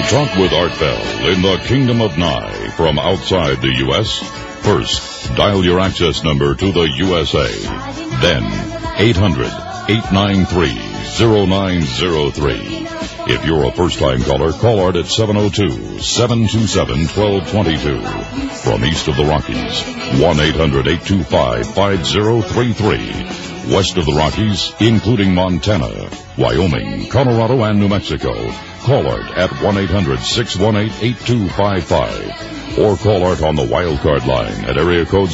Talk with Art Bell in the Kingdom of Nye from outside the U.S. First, dial your access number to the USA. Then, 800-893-0903. If you're a first-time caller, call Art at 702-727-1222. From east of the Rockies, 1-800-825-5033. West of the Rockies, including Montana, Wyoming, Colorado, and New Mexico, call Art at 1-800-618-8255. Or call Art on the wildcard line at area code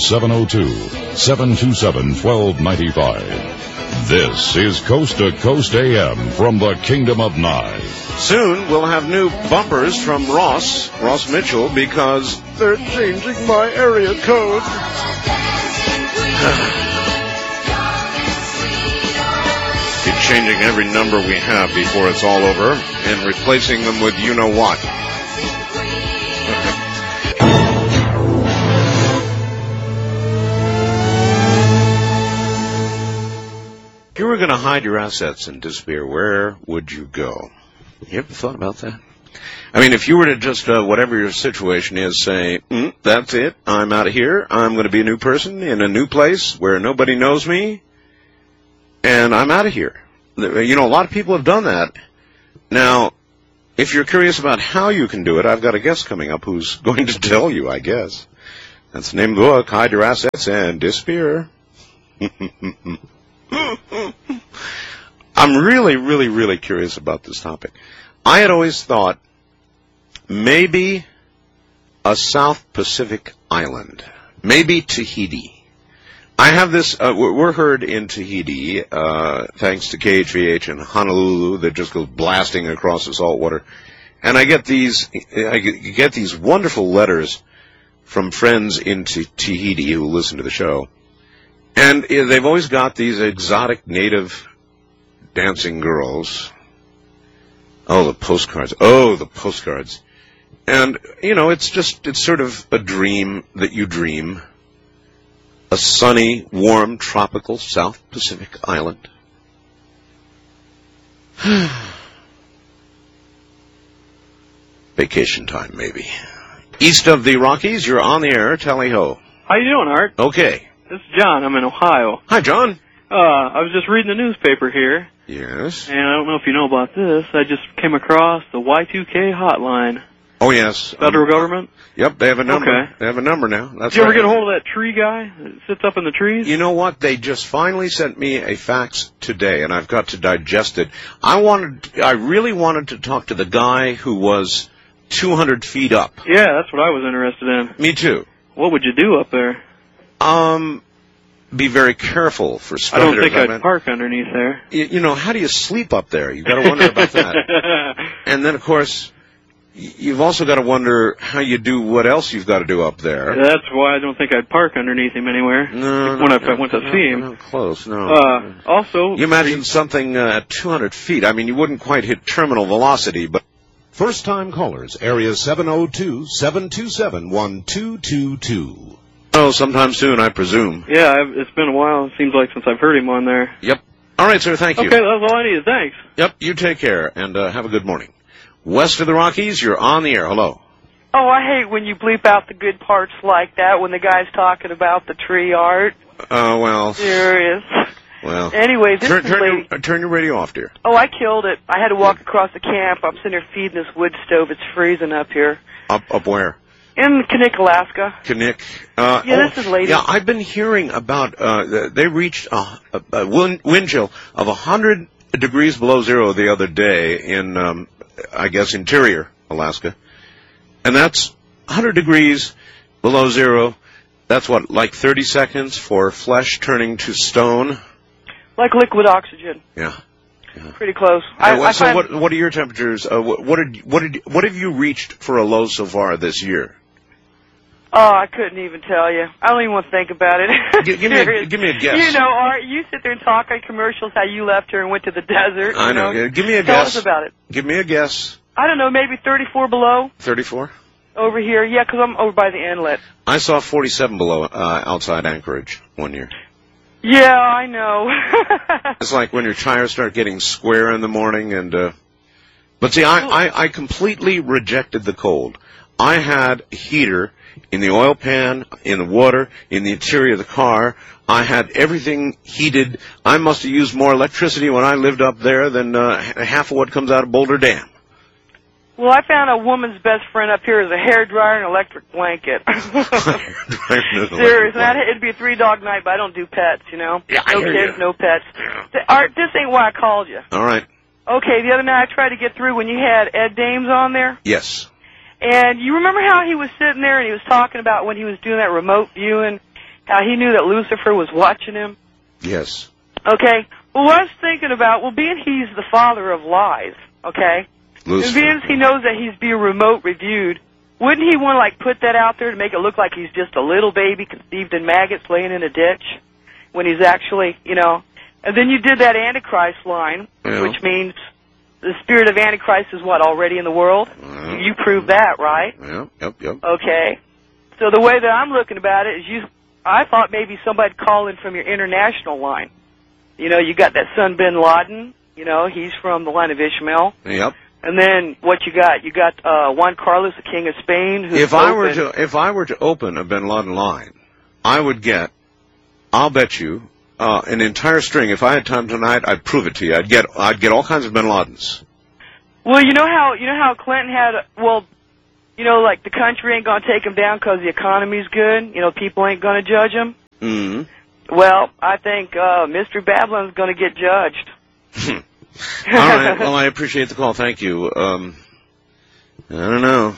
702-727-1295. This is Coast to Coast AM from the Kingdom of Nye. Soon we'll have new bumpers from Ross Mitchell, because they're changing my area code. Be changing every number we have before it's all over and replacing them with you-know-what. If you were going to hide your assets and disappear, where would you go? You ever thought about that? I mean, if you were to just, whatever your situation is, say, that's it, I'm out of here, I'm going to be a new person in a new place where nobody knows me, and I'm out of here. You know, a lot of people have done that. Now, if you're curious about how you can do it, I've got a guest coming up who's going to tell you, I guess. That's the name of the book, Hide Your Assets and Disappear. I'm really, really, really curious about this topic. I had always thought maybe a South Pacific island, maybe Tahiti. I have this, we're heard in Tahiti, thanks to KHVH in Honolulu that just goes blasting across the salt water. And I get these wonderful letters from friends in Tahiti who listen to the show. And they've always got these exotic native dancing girls. Oh, the postcards. And, you know, it's sort of a dream that you dream. A sunny, warm, tropical South Pacific island. Vacation time, maybe. East of the Rockies, you're on the air. Tally-ho. How you doing, Art? Okay. This is John. I'm in Ohio. Hi, John. I was just reading the newspaper here. Yes. And I don't know if you know about this. I just came across the Y2K hotline. Oh, yes. Federal government? Yep, they have a number. Okay. They have a number now. Did you ever get a hold of that tree guy that sits up in the trees? You know what? They just finally sent me a fax today, and I've got to digest it. I really wanted to talk to the guy who was 200 feet up. Yeah, that's what I was interested in. Me too. What would you do up there? Be very careful for spiders. I don't think I'd park underneath there. You know, how do you sleep up there? You've got to wonder about that. And then, of course, you've also got to wonder how you do what else you've got to do up there. That's why I don't think I'd park underneath him anywhere. When I went to see him. Not close, no. Also... You imagine something at 200 feet. I mean, you wouldn't quite hit terminal velocity, but... First-time callers, area 702-727-1222. Oh, sometime soon, I presume. Yeah, it's been a while, it seems like, since I've heard him on there. Yep. All right, sir, thank you. Okay, that's all I needed. Thanks. Yep, you take care, and have a good morning. West of the Rockies, you're on the air. Hello. Oh, I hate when you bleep out the good parts like that when the guy's talking about the tree art. Oh, well. Serious. Well. Anyways, turn your radio off, dear. Oh, I killed it. I had to walk across the camp. I'm sitting there feeding this wood stove. It's freezing up here. Up where? In Kinnick, Alaska. Kinnick. This is lady. Yeah, I've been hearing about, they reached a wind chill of 100 degrees below zero the other day in, I guess, interior Alaska. And that's 100 degrees below zero. That's what, like 30 seconds for flesh turning to stone? Like liquid oxygen. Yeah. Pretty close. What are your temperatures? What have you reached for a low so far this year? Oh, I couldn't even tell you. I don't even want to think about it. Give me a guess. You know, Art, you sit there and talk on commercials how you left here and went to the desert. I know. Give me a guess. Tell us about it. Give me a guess. I don't know, maybe 34 below. 34? Over here, yeah, because I'm over by the inlet. I saw 47 below outside Anchorage one year. Yeah, I know. It's like when your tires start getting square in the morning and... But see, I completely rejected the cold. I had a heater in the oil pan, in the water, in the interior of the car. I had everything heated. I must have used more electricity when I lived up there than half of what comes out of Boulder Dam. Well, I found a woman's best friend up here is a hairdryer and electric blanket. Serious. It'd be a 3-dog night, but I don't do pets, you know. Yeah, no kids, no pets. Yeah. Art, this ain't why I called you. All right. Okay, the other night I tried to get through when you had Ed Dames on there. Yes. And you remember how he was sitting there and he was talking about when he was doing that remote viewing, how he knew that Lucifer was watching him? Yes. Okay. Well, I was thinking about, being he's the father of lies, okay? Lucifer. And being he knows that he's being remote reviewed, wouldn't he want to, put that out there to make it look like he's just a little baby conceived in maggots laying in a ditch when he's actually, And then you did that Antichrist line, which means the spirit of Antichrist is what, already in the world? You proved that, right? Yep. Okay. So the way that I'm looking about it is I thought maybe somebody'd call in from your international line. You got that son Bin Laden, he's from the line of Ishmael. Yep. And then what you got? You got Juan Carlos, the King of Spain. If I were to open a Bin Laden line, I would get, I'll bet you, an entire string. If I had time tonight, I'd prove it to you. I'd get all kinds of Bin Ladens. Well, you know how Clinton had, the country ain't gonna take him down because the economy's good. People ain't gonna judge him. Mm-hmm. Well, I think Mr. Babylon's gonna get judged. All right. Well, I appreciate the call. Thank you. I don't know.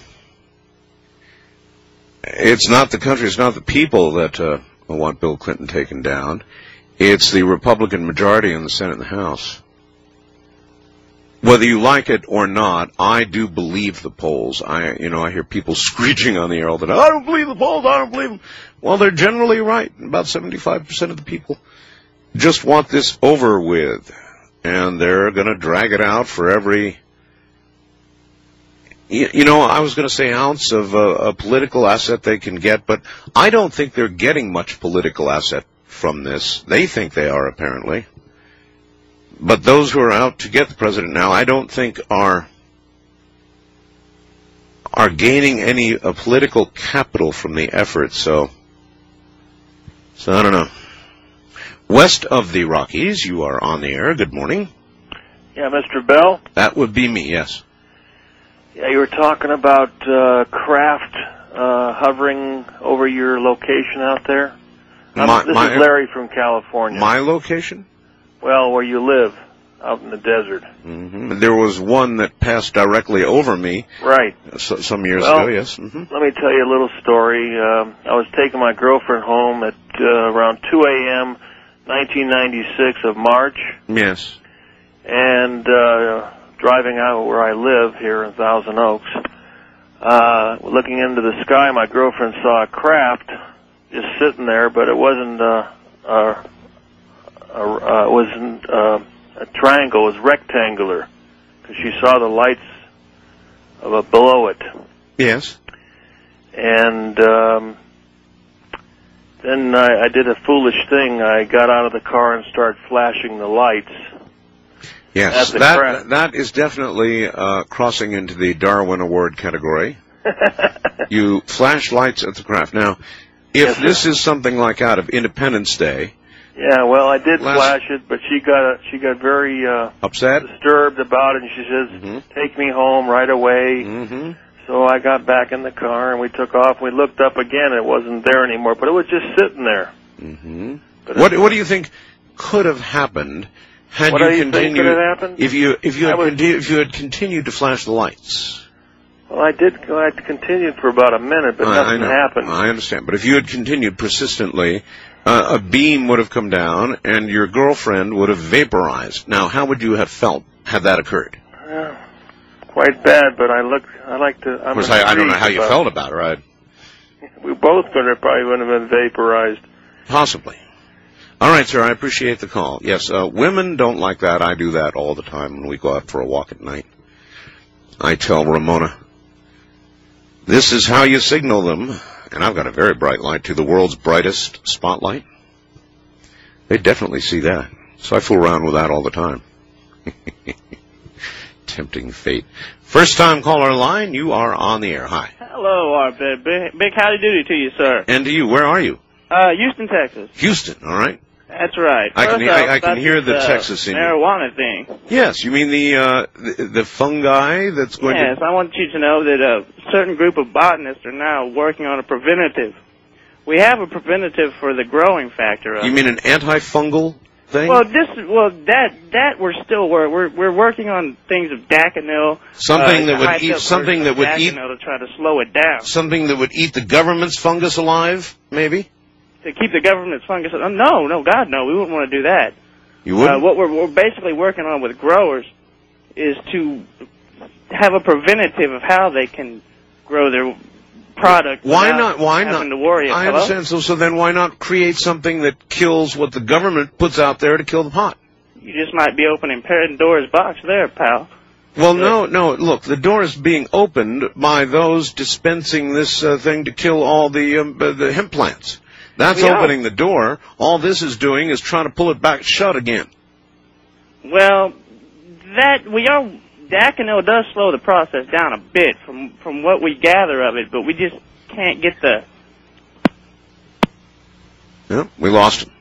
It's not the country. It's not the people that want Bill Clinton taken down. It's the Republican majority in the Senate and the House. Whether you like it or not, I do believe the polls. I hear people screeching on the air all the time. I don't believe the polls. I don't believe them. Well, they're generally right. About 75% of the people just want this over with. And they're going to drag it out for every, I was going to say ounce of a political asset they can get, but I don't think they're getting much political asset from this. They think they are, apparently. But those who are out to get the president now, I don't think are gaining any political capital from the effort, so I don't know. West of the Rockies, you are on the air. Good morning. Yeah, Mr. Bell? That would be me, yes. Yeah, you were talking about craft hovering over your location out there. This is Larry from California. My location? Well, where you live, out in the desert. Mm-hmm. There was one that passed directly over me. Right. Some years ago, yes. Mm-hmm. Let me tell you a little story. I was taking my girlfriend home at around 2 a.m., 1996 of March. Yes. And driving out where I live here in Thousand Oaks, looking into the sky, my girlfriend saw a craft just sitting there, but it wasn't a triangle. It was rectangular because she saw the lights below it. Yes. And then I did a foolish thing. I got out of the car and started flashing the lights. Yes, that is definitely crossing into the Darwin Award category. You flash lights at the craft. Now, if this is something like out of Independence Day. Yeah, well, I did flash it, but she got very upset, disturbed about it, and she says, "Take me home right away." Mm-hmm. So I got back in the car and we took off. We looked up again; it wasn't there anymore, but it was just sitting there. Mm-hmm. What do you think could have happened had what you do you continued? Think could have happened? If you had continued to flash the lights? Well, I did. I continued for about a minute, but nothing happened. I understand, but if you had continued persistently, a beam would have come down and your girlfriend would have vaporized. Now, how would you have felt had that occurred? Quite bad, but I don't know how you felt about it, right? We both probably wouldn't have been vaporized. Possibly. All right, sir, I appreciate the call. Yes, women don't like that. I do that all the time when we go out for a walk at night. I tell Ramona, this is how you signal them. And I've got a very bright light, to the world's brightest spotlight. They definitely see that. So I fool around with that all the time. tempting fate. First time caller line, you are on the air. Hi. Hello, big howdy doody to you, sir. And to you, where are you? Houston, Texas. Houston, all right. That's right. I can hear the Texas in you. Marijuana thing. Yes, you mean the fungi that's going to... Yes, I want you to know that a certain group of botanists are now working on a preventative. We have a preventative for the growing factor of You mean an antifungal thing? Well, that we're working on things of Daconil. Something that would eat Daconil to try to slow it down. Something that would eat the government's fungus alive, maybe? To keep the government's fungus. No, God, no. We wouldn't want to do that. You wouldn't? What we're basically working on with growers is to have a preventative of how they can grow their product. Why not? Having to worry. I understand. So then why not create something that kills what the government puts out there to kill the pot? You just might be opening Pandora's box there, pal. Well, no. Look, the door is being opened by those dispensing this thing to kill all the hemp plants. That's opening the door. All this is doing is trying to pull it back shut again. Well, Daconil does slow the process down a bit from what we gather of it, but we just can't get the... Yeah, we lost him.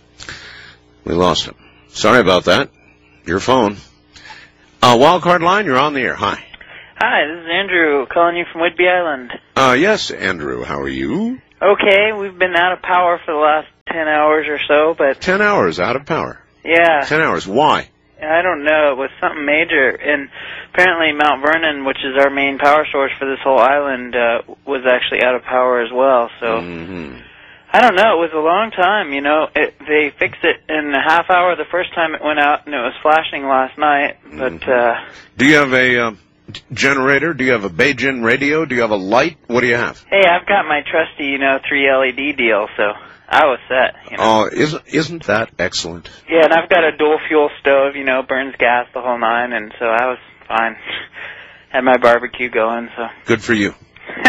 Sorry about that. Your phone. Wildcard line, you're on the air. Hi. Hi, this is Andrew calling you from Whidbey Island. Yes, Andrew. How are you? Okay, we've been out of power for the last 10 hours or so, but... 10 hours out of power? Yeah. 10 hours. Why? I don't know. It was something major. And apparently Mount Vernon, which is our main power source for this whole island, was actually out of power as well. So, I don't know. It was a long time, you know. They fixed it in a half hour the first time it went out, and it was flashing last night. But do you have a generator? Do you have a Beijing radio? Do you have a light? What do you have? Hey, I've got my trusty, 3 LED deal, so I was set. Oh, isn't that excellent? Yeah, and I've got a dual fuel stove, burns gas the whole nine, and so I was fine. Had my barbecue going, so. Good for you.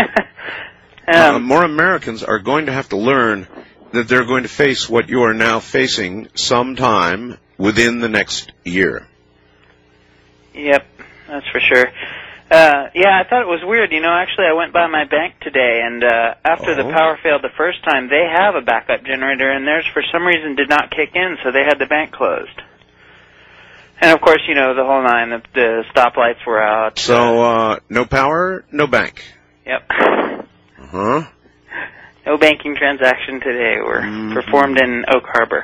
More Americans are going to have to learn that they're going to face what you are now facing sometime within the next year. Yep, that's for sure. Yeah, I thought it was weird. Actually, I went by my bank today, and after the power failed the first time, they have a backup generator, and theirs, for some reason, did not kick in, so they had the bank closed. And, of course, the whole nine, the stoplights were out. So, no power, no bank. Yep. Uh-huh. No banking transaction today. We're performed in Oak Harbor.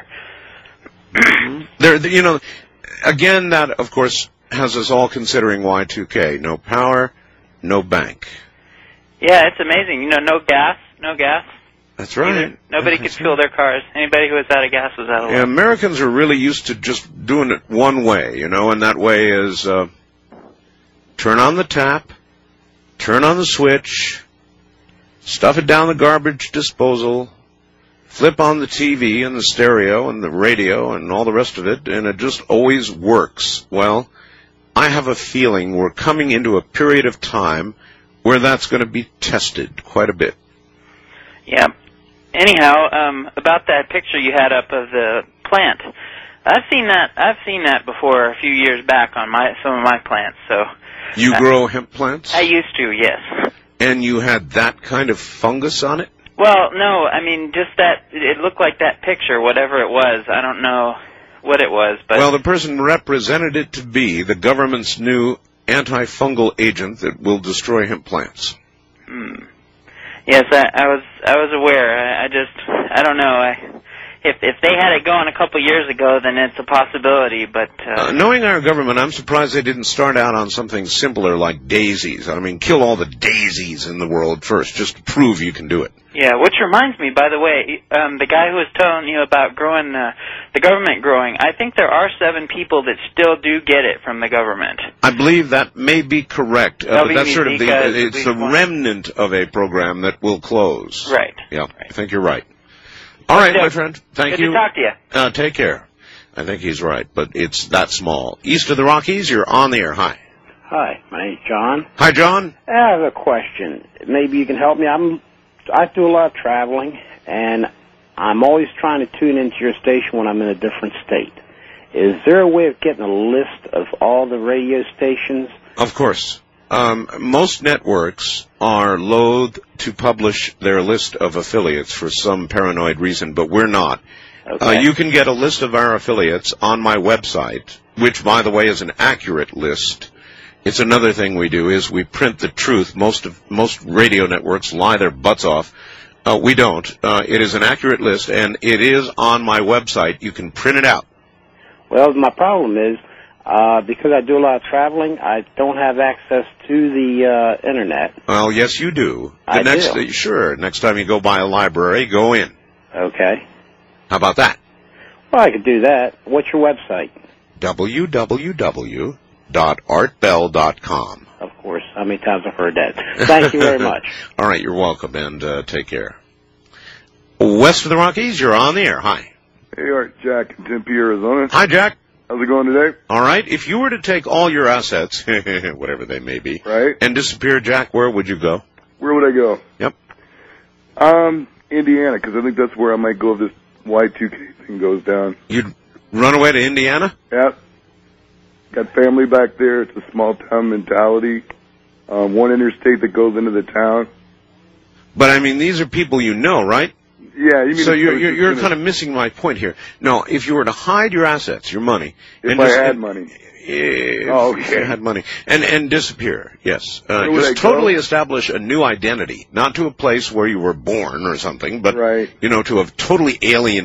Again, that, of course, has us all considering Y2K. No power, no bank. Yeah, it's amazing. No gas. That's right. Nobody could fuel their cars. Anybody who was out of gas was out of luck. Yeah, Americans are really used to just doing it one way, and that way is turn on the tap, turn on the switch, stuff it down the garbage disposal, flip on the TV and the stereo and the radio and all the rest of it, and it just always works. Well, I have a feeling we're coming into a period of time where that's going to be tested quite a bit. Yeah. Anyhow, about that picture you had up of the plant, I've seen that before a few years back on some of my plants. So you grow hemp plants? I used to, yes. And you had that kind of fungus on it? Well, no, just that it looked like that picture, whatever it was. I don't know what it was, but well, the person represented it to be the government's new antifungal agent that will destroy hemp plants. Yes, I was aware. I don't know. If they had it going a couple years ago, then it's a possibility. But knowing our government, I'm surprised they didn't start out on something simpler like daisies. Kill all the daisies in the world first, just to prove you can do it. Yeah, which reminds me, by the way, the guy who was telling you about growing the government growing, I think there are 7 people that still do get it from the government. I believe that may be correct. But that's sort of it's the remnant of a program that will close. Right. Yeah, right. I think you're right. All right, my friend. Thank you. Good to talk to you. Take care. I think he's right, but it's that small. East of the Rockies, you're on the air. Hi. Hi, my name's John. Hi, John. I have a question. Maybe you can help me. I do a lot of traveling, and I'm always trying to tune into your station when I'm in a different state. Is there a way of getting a list of all the radio stations? Of course. Most networks are loath to publish their list of affiliates for some paranoid reason, but we're not. Okay. You can get a list of our affiliates on my website, which, by the way, is an accurate list. It's another thing we do is we print the truth. Most radio networks lie their butts off. We don't. It is an accurate list, and it is on my website. You can print it out. Well, my problem is, because I do a lot of traveling, I don't have access to the Internet. Well, yes, you do. I do. Sure. Next time you go by a library, go in. Okay. How about that? Well, I could do that. What's your website? www.artbell.com. Of course. How many times I've heard that. Thank you very much. All right, you're welcome, and take care. West of the Rockies, you're on the air. Hi. Hey, Art, Jack in Tempe, Arizona. Hi, Jack. How's it going today? All right. If you were to take all your assets, whatever they may be, right, and disappear, Jack, where would you go? Where would I go? Yep. Indiana, because I think that's where I might go if this Y2K thing goes down. You'd run away to Indiana? Yep. Got family back there. It's a small town mentality. One interstate that goes into the town. But, I mean, these are people you know, right? Yeah, you mean so you're kind of missing my point here. No, if you were to hide your assets, your money, if I had money, if you had money, and disappear, yes, just totally establish a new identity, not to a place where you were born or something, but right, to a totally alien